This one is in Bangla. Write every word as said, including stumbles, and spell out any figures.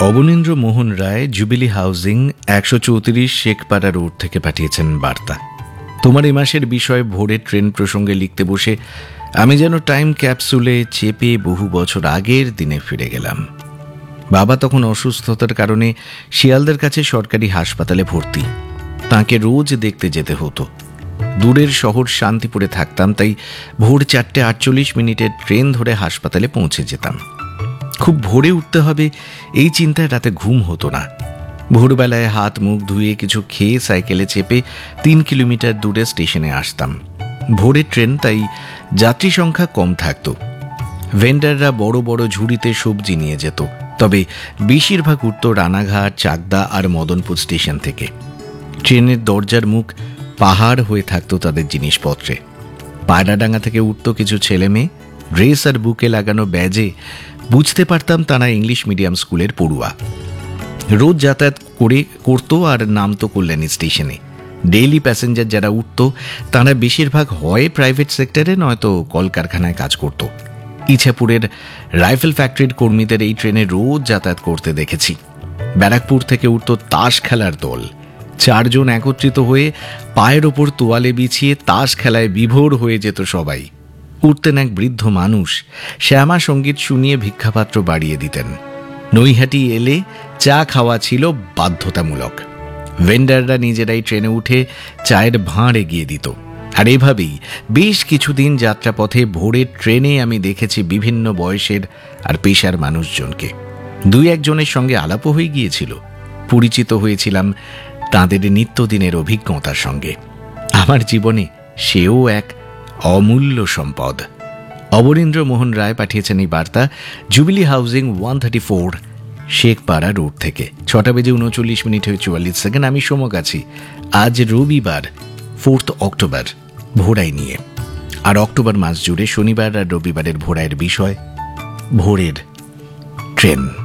অবনীন্দ্র মোহন রায় জুবিলি হাউজিং একশো চৌত্রিশ শেখপাড়া রোড থেকে পাঠিয়েছেন বার্তা। তোমার এই মাসের বিষয় ভোরের ট্রেন প্রসঙ্গে লিখতে বসে আমি যেন টাইম ক্যাপসুলে চেপে বহু বছর আগের দিনে ফিরে গেলাম। বাবা তখন অসুস্থতার কারণে শিয়ালদের কাছে সরকারি হাসপাতালে ভর্তি। তাঁকে রোজ দেখতে যেতে হতো। দূরের শহর শান্তিপুরে থাকতাম, তাই ভোর চারটে আটচল্লিশ মিনিটের ট্রেন ধরে হাসপাতালে পৌঁছে যেতাম। খুব ভোরে উঠতে হবে এই চিন্তায় রাতে ঘুম হতো না। ভোরবেলায় হাত মুখ ধুয়ে কিছু খেয়ে সাইকেলে চেপে তিন কিলোমিটার দূরে স্টেশনে আসতাম। ভোরের ট্রেন, তাই যাত্রী সংখ্যা কম থাকত। ভেন্ডাররা বড় বড় ঝুড়িতে সবজি নিয়ে যেত, তবে বেশিরভাগ উঠত রানাঘাট, চাকদা আর মদনপুর স্টেশন থেকে। ট্রেনের দরজার মুখ পাহাড় হয়ে থাকত তাদের জিনিসপত্রে। পায়রাডাঙ্গা থেকে উঠত কিছু ছেলে মেয়ে, ড্রেস আর বুকে লাগানো ব্যাজে বুঝতে পারতাম তারা ইংলিশ মিডিয়াম স্কুলের পড়ুয়া। রোজ যাতায়াত করে করত আর নামতো কল্যাণী স্টেশনে। ডেইলি প্যাসেঞ্জার যারা উঠত তারা বেশিরভাগ হয় প্রাইভেট সেক্টরে, নয়তো কলকারখানায় কাজ করত। ইছাপুরের রাইফেল ফ্যাক্টরির কর্মীদের এই ট্রেনে রোজ যাতায়াত করতে দেখেছি। ব্যারাকপুর থেকে উঠত তাস খেলার দল। চারজন একত্রিত হয়ে পায়ের ওপর তোয়ালে বিছিয়ে তাস খেলায় বিভোর হয়ে যেত সবাই। উঠতেন এক বৃদ্ধ মানুষ, শ্যামা সঙ্গীত শুনিয়ে ভিক্ষাপাত্র বাড়িয়ে দিতেন। নৈহাটি এলে চা খাওয়া ছিল বাধ্যতামূলক। ভেন্ডাররা নিজেরাই ট্রেনে উঠে চায়ের ভাঁড় এগিয়ে দিত। আর এভাবেই বেশ কিছুদিন যাত্রাপথে ভোরের ট্রেনে আমি দেখেছি বিভিন্ন বয়সের আর পেশার মানুষজনকে। দুই একজনের সঙ্গে আলাপও হয়ে গিয়েছিল। পরিচিত হয়েছিলাম তাঁদের নিত্যদিনের অভিজ্ঞতার সঙ্গে। আমার জীবনে সেও এক অমূল্য সম্পদ। অবনীন্দ্র মোহন রায় পাঠিয়েছেন এই বার্তা jubilee housing one thirty four Shekhpara road থেকে। ছটা বেজে উনচল্লিশ মিনিট হয়ে চুয়াল্লিশ সেকেন্ড। আমি সোমক আছি আজ রবিবার ফোর্থ অক্টোবর ভোরাই নিয়ে। আর অক্টোবর মাস জুড়ে শনিবার আর রবিবারের ভোরাইয়ের বিষয় ভোরের ট্রেন।